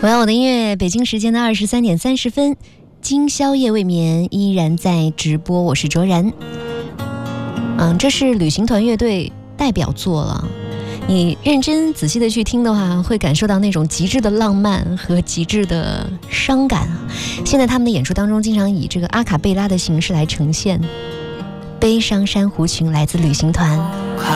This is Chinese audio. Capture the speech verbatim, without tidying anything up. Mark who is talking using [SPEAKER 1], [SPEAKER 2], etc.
[SPEAKER 1] 我要我的音乐，北京时间的二十三点三十分，今宵夜未眠依然在直播，我是卓然。嗯，这是旅行团乐队代表作了。你认真仔细的去听的话，会感受到那种极致的浪漫和极致的伤感啊。现在他们的演出当中，经常以这个阿卡贝拉的形式来呈现。悲伤珊瑚群来自旅行团。